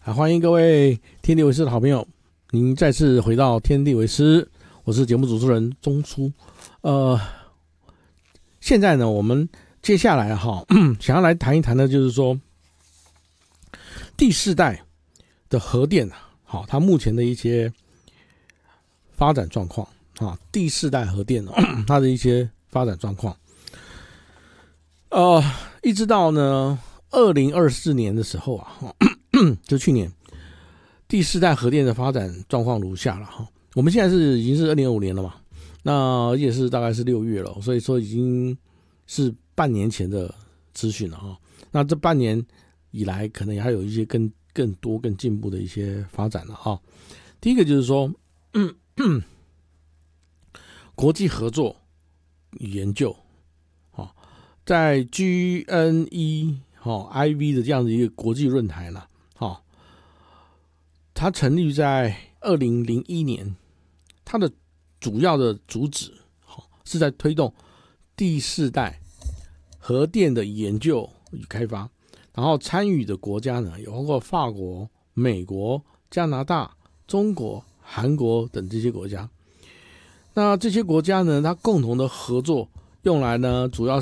欢迎各位天地为师的好朋友，您再次回到天地为师，我是节目主持人钟书。现在呢，我们接下来想要来谈一谈的，就是说第四代的核电它目前的一些发展状况第四代核电它的一些发展状况。一直到呢2024年的时候就去年，第四代核电的发展状况如下了我们现在已经是2025年了嘛，那也是大概是6月了，所以说已经是半年前的资讯了那这半年以来，可能还有一些更多更进步的一些发展了第一个就是说，国际合作与研究在 GNE、IV 的这样的一个国际论坛它成立在2001年，它的主要的主旨是在推动第四代核电的研究与开发，然后参与的国家呢，有包括法国、美国、加拿大、中国、韩国等这些国家。那这些国家呢，它共同的合作用来呢，主要